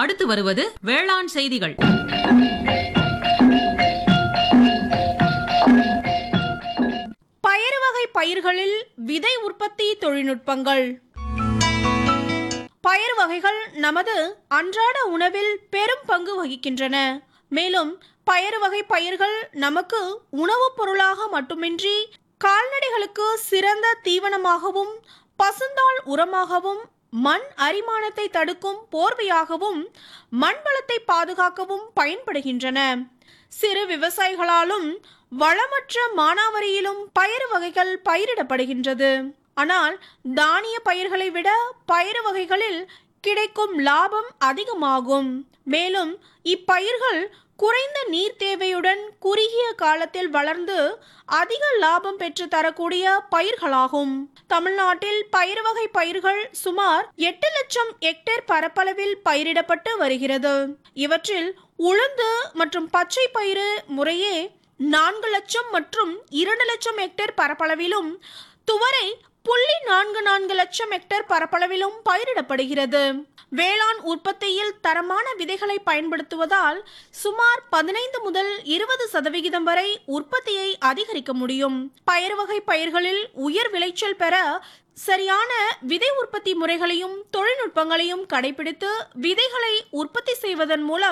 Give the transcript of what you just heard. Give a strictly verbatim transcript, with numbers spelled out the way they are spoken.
அடுத்து வருவது வேளாண் செய்திகள். பயறு வகை பயிர்களில் விதை உற்பத்தி தொழில்நுட்பங்கள். பயறு வகைகள் நமது அன்றாட உணவில் பெரும் பங்கு வகிக்கின்றன. மேலும் பயறு வகை பயிர்கள் நமக்கு உணவுப் பொருளாக மட்டுமின்றி கால்நடைகளுக்கு சிறந்த தீவனமாகவும், பசுந்தாள் உரமாகவும், மண் அரிமானத்தை தடுக்கும் போர்வையாகவும், மண் வளத்தை பாதுகாக்கவும் பயன்படுகின்றன. சிறு விவசாயிகளாலும் வளமற்ற மானாவாரியிலும் பயறு வகைகள் பயிரிடப்படுகின்றது. ஆனால் தானிய பயிர்களை விட பயறு வகைகளில் கிடைக்கும் லாபம் அதிகமாகும். மேலும் இப்பயிர்கள் குறைந்த நீர் தேவையுடன் குறுகிய காலத்தில் வளர்ந்து அதிக லாபம் பெற்று தரக்கூடிய பயிர்களாகும். தமிழ்நாட்டில் பயறு வகை பயிர்கள் சுமார் எட்டு லட்சம் ஹெக்டேர் பரப்பளவில் பயிரிடப்பட்டு வருகிறது. இவற்றில் உளுந்து மற்றும் பச்சை பயிறு முறையே நான்கு லட்சம் மற்றும் இரண்டு லட்சம் ஹெக்டேர் பரப்பளவிலும், துவரை புள்ளி நான்கு நான்கு லட்சம் ஹெக்டேர் பரப்பளவிலும் பயிரிடப்படுகிறது. வேளாண் உற்பத்தியில் தரமான விதைகளை பயன்படுத்துவதால் சுமார் பதினைந்து முதல் இருபது சதவிகிதம் வரை உற்பத்தியை அதிகரிக்க முடியும். பயறு வகை பயிர்களில் உயர் விளைச்சல் பெற சரியான விதை உற்பத்தி முறைகளையும் தொழில்நுட்பங்களையும் கடைபிடித்து விதைகளை உற்பத்தி செய்வதன் மூலம்